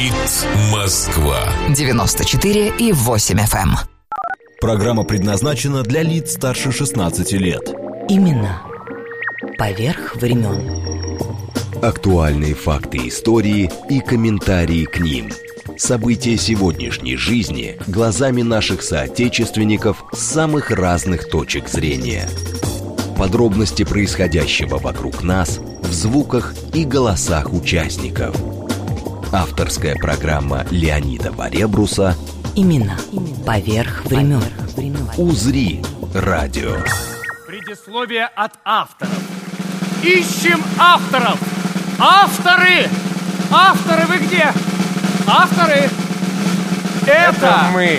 Говорит Москва. 94,8 FM. Программа предназначена для лиц старше 16 лет. Имена поверх времен. Актуальные факты истории и комментарии к ним. События сегодняшней жизни глазами наших соотечественников с самых разных точек зрения. Подробности происходящего вокруг нас в звуках и голосах участников. Авторская программа Леонида Баребруса Имена поверх времен. «Узри радио». Предисловие от авторов. Ищем авторов! Авторы! Авторы, вы где? Авторы! Это мы!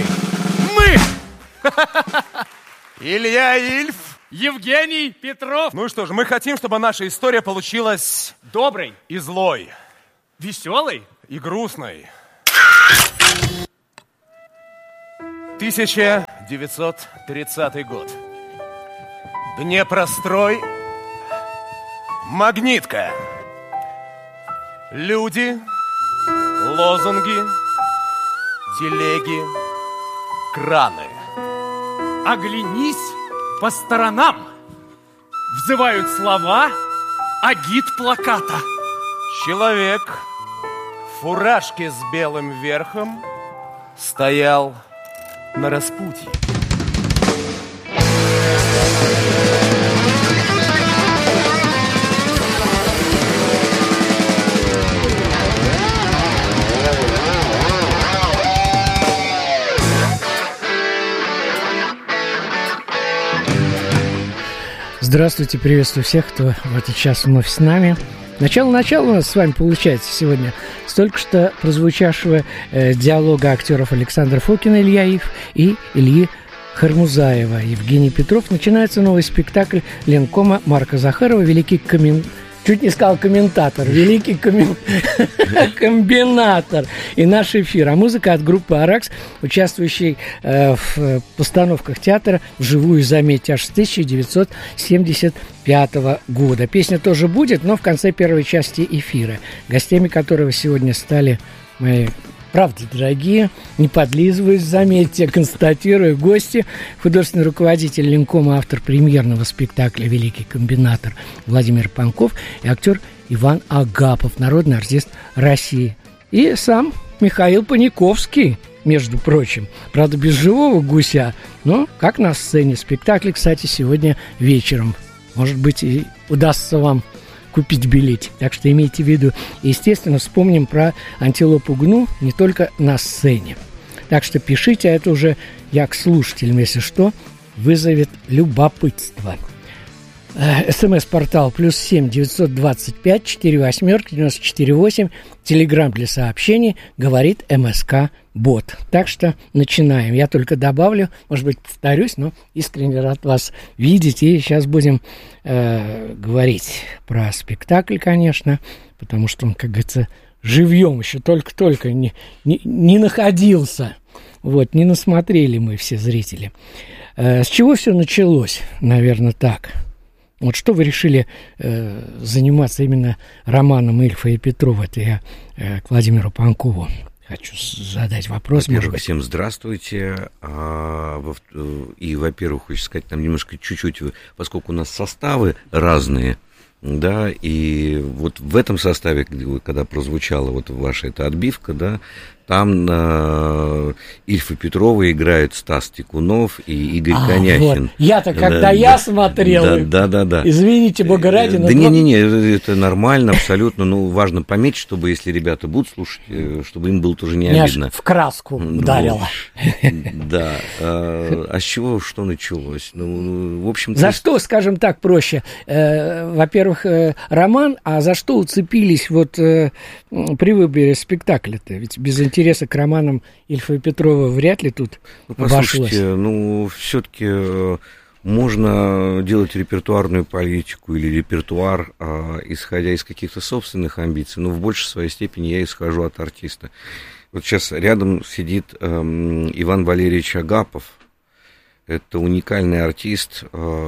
Илья Ильф. Евгений Петров. Ну что ж, мы хотим, чтобы наша история получилась доброй и злой, веселый и грустной. 1930 год. Днепрострой. Магнитка. Люди, лозунги, телеги, краны. Оглянись по сторонам. Взывают слова агит плаката. Человек в фуражке с белым верхом стоял на распутье. Здравствуйте, приветствую всех, кто в этот час вновь с нами. Начало у нас с вами получается сегодня с только что прозвучавшего диалога актеров Александра Фокина, Илья Ильф и Ильи Хармузаева. Евгений Петров. Начинается новый спектакль Ленкома Марка Захарова «Великий Чуть не сказал комментатор. Великий комбинатор. И наш эфир. А музыка от группы «Аракс», участвующей в постановках театра вживую, заметьте, аж с 1975 года. Песня тоже будет, но в конце первой части эфира. Гостями которого сегодня стали мои... Правда, дорогие, не подлизываюсь, заметьте, констатирую, гости, художественный руководитель Ленкома, автор премьерного спектакля «Великий комбинатор» Владимир Панков и актер Иван Агапов, народный артист России. И сам Михаил Паниковский, между прочим. Правда, без живого гуся, но как на сцене. Спектакль, кстати, сегодня вечером. Может быть, и удастся вам купить билетик. Так что имейте в виду. Естественно, вспомним про антилопу Гну не только на сцене. Так что пишите, а это уже я к слушателям, если что, вызовет любопытство. СМС-портал +7 925 48 94 8. Телеграм для сообщений говорит МСК Бот. Так что начинаем. Я только добавлю, может быть, повторюсь, но искренне рад вас видеть. И сейчас будем говорить про спектакль, конечно, потому что он, как говорится, живьем еще только-только не находился. Вот, не насмотрели мы все зрители. С чего все началось? Наверное, так. Вот что вы решили заниматься именно романом Ильфа и Петрова? Это я к Владимиру Панкову хочу задать вопрос. Во-первых, всем здравствуйте. И, во-первых, хочу сказать, там немножко чуть-чуть, поскольку у нас составы разные, да, и вот в этом составе, когда прозвучала вот ваша эта отбивка, да, там Ильфа Петрова играют Стас Тикунов и Игорь Коняхин. Вот. Я-то, когда я смотрел, да. Извините, бога ради. Да не, это нормально, абсолютно. Ну, важно пометить, чтобы, если ребята будут слушать, чтобы им было тоже не обидно. В краску ударило. Да. А с чего, что началось? Ну, в общем-то... За что, скажем так, проще? Во-первых, роман, а за что уцепились вот при выборе спектакля-то? Ведь без интереса к романам Ильфа и Петрова вряд ли тут обошлось. Ну, все-таки можно делать репертуарную политику или репертуар, исходя из каких-то собственных амбиций, но в большей своей степени я исхожу от артиста. Вот сейчас рядом сидит Иван Валерьевич Агапов. Это уникальный артист,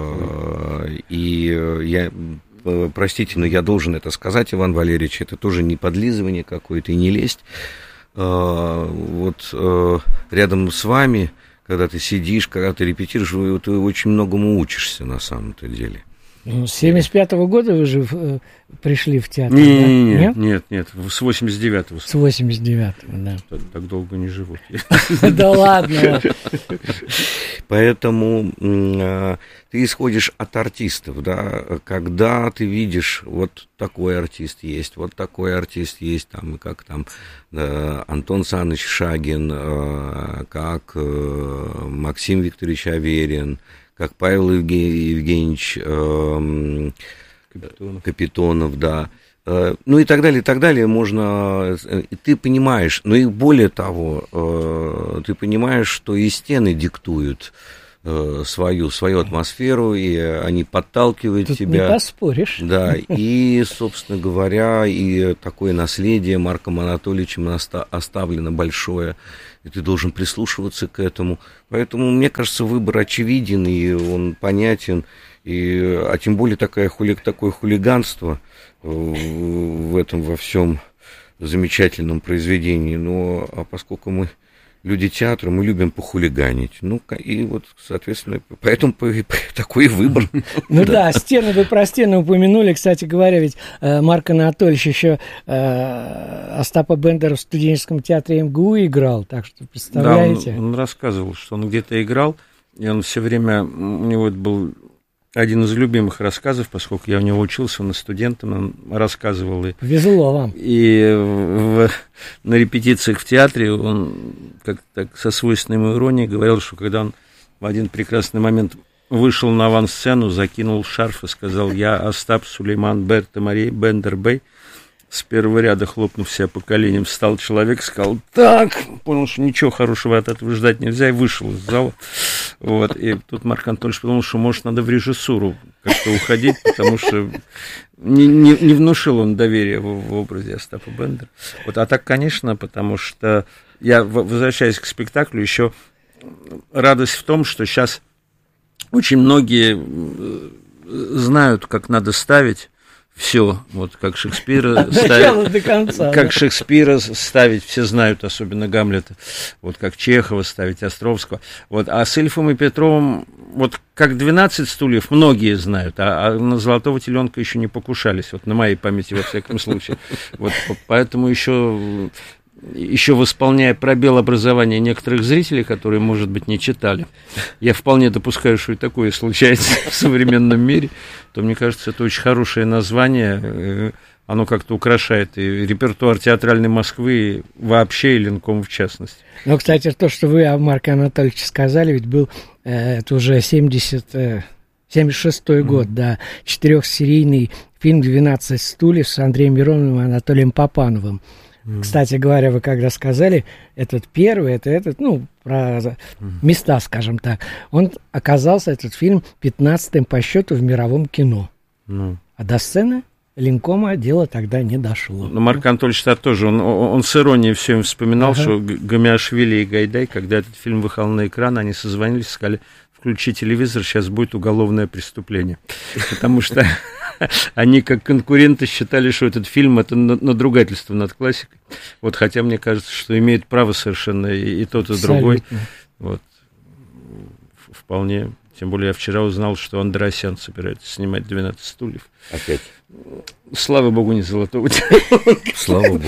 и я... Простите, но я должен это сказать, Иван Валерьевич, это тоже не подлизывание какое-то и не лесть. рядом с вами, когда ты сидишь, когда ты репетируешь, ты очень многому учишься на самом-то деле. С 75-го года вы же пришли в театр, Нет, с 89-го. С 89-го, да. Так долго не живут. Да ладно. Поэтому ты исходишь от артистов, да, когда ты видишь, вот такой артист есть, там, как там Антон Саныч Шагин, как Максим Викторович Аверин, как Павел Евгеньевич Капитонов, да, ну и так далее, можно, и ты понимаешь, ну и более того, ты понимаешь, что и стены диктуют свою атмосферу, и они подталкивают тут тебя. Не поспоришь. Да, и, собственно говоря, и такое наследие Марком Анатольевичем оставлено большое, и ты должен прислушиваться к этому. Поэтому, мне кажется, выбор очевиден, и он понятен, а тем более такое хулиганство в этом во всем замечательном произведении. Но поскольку мы люди театра, мы любим похулиганить. Ну, и вот, соответственно, поэтому такой выбор. Ну да, стены, вы про стены упомянули. Кстати говоря, ведь Марк Анатольевич еще Остапа Бендера в студенческом театре МГУ играл, так что представляете? Да, он рассказывал, что он где-то играл, и он все время, у него это был один из любимых рассказов, поскольку я у него учился, он студентом, он рассказывал. Повезло вам. И на репетициях в театре он как-то со свойственной иронией говорил, что когда он в один прекрасный момент вышел на авансцену, закинул шарф и сказал: «Я Остап Сулейман Берта Марей Бендер-Бей». С первого ряда, хлопнув себя по коленям, встал человек, сказал: «Так!» Понял, что ничего хорошего от этого ждать нельзя, и вышел из зала. Вот. И тут Марк Анатольевич подумал, что, может, надо в режиссуру как-то уходить, потому что не внушил он доверия в образе Остапа Бендера. Вот. А так, конечно, потому что я, возвращаясь к спектаклю, еще радость в том, что сейчас очень многие знают, как надо ставить все, вот как Шекспира ставить, до конца, как Шекспира ставить, все знают, особенно Гамлета, вот как Чехова ставить, Островского, вот, а с Ильфом и Петровым, вот как 12 стульев, многие знают, а на Золотого теленка еще не покушались, вот на моей памяти, во всяком случае, вот, поэтому еще восполняя пробел образования некоторых зрителей, которые, может быть, не читали, я вполне допускаю, что и такое случается в современном мире, то, мне кажется, это очень хорошее название, оно как-то украшает и репертуар театральной Москвы вообще, и Ленком в частности. Ну, кстати, то, что вы о Марке Анатольевиче сказали, ведь был, это уже 76-й год, да, 4-серийный фильм «12 стульев» с Андреем Мироновым и Анатолием Папановым. Кстати говоря, вы когда сказали, этот первый, про места, скажем так, он оказался, этот фильм, 15-м по счету в мировом кино. А до сцены Ленкома дело тогда не дошло. Но Марк Анатольевич тоже, он с иронией все вспоминал, что Гамиашвили и Гайдай, когда этот фильм выходил на экран, они созвонились и сказали: «Включи телевизор, сейчас будет уголовное преступление». Потому что они, как конкуренты, считали, что этот фильм — это надругательство над классикой. Вот, хотя мне кажется, что имеет право совершенно и тот, и другой. Вот. Вполне. Тем более я вчера узнал, что Андреасян собирается снимать «12 стульев». Опять. Слава богу, не Золотого теленка. Слава богу.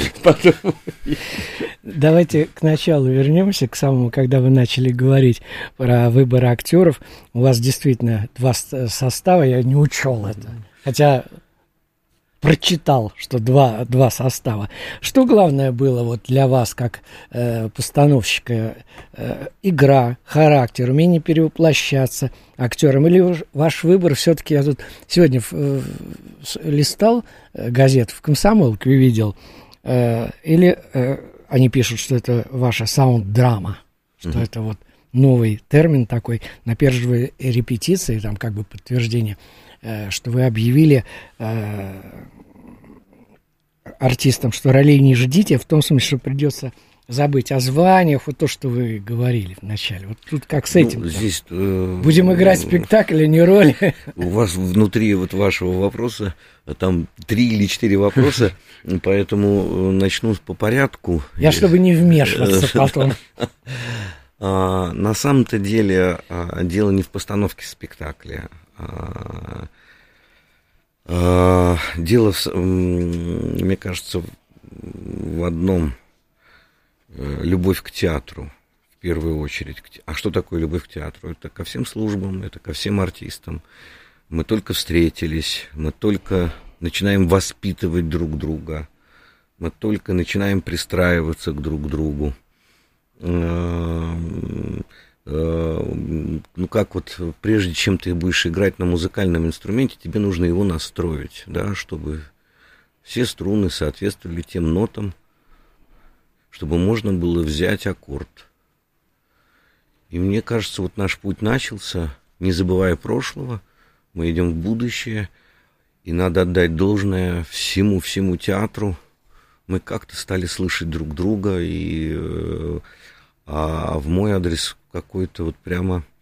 Давайте к началу вернемся, к самому, когда вы начали говорить про выбор актеров. У вас действительно 2 состава, я не учел это. Хотя прочитал, что два состава. Что главное было вот для вас, как постановщика? Игра, характер, умение перевоплощаться актером? Или ваш выбор все-таки, я тут сегодня листал газету, в «Комсомолке» увидел, или они пишут, что это ваша саунд-драма, что это вот новый термин такой, на первой репетиции, там как бы подтверждение, что вы объявили артистам, что ролей не ждите, в том смысле, что придется забыть о званиях, вот то, что вы говорили вначале. Вот тут как с этим? Здесь, будем играть спектакль, а не роли. У вас внутри вот вашего вопроса, там 3 или 4 вопроса, поэтому начну по порядку. Я чтобы не вмешиваться потом. На самом-то деле дело не в постановке спектакля. Дело, мне кажется, в одном. Любовь к театру, в первую очередь. А что такое любовь к театру? Это ко всем службам, это ко всем артистам. Мы только встретились, мы только начинаем воспитывать друг друга, мы только начинаем пристраиваться друг к другу. Ну, как вот, прежде чем ты будешь играть на музыкальном инструменте, тебе нужно его настроить, да, чтобы все струны соответствовали тем нотам, чтобы можно было взять аккорд. И мне кажется, вот наш путь начался, не забывая прошлого, мы идем в будущее, и надо отдать должное всему театру. Мы как-то стали слышать друг друга, и в мой адрес какой-то вот прямо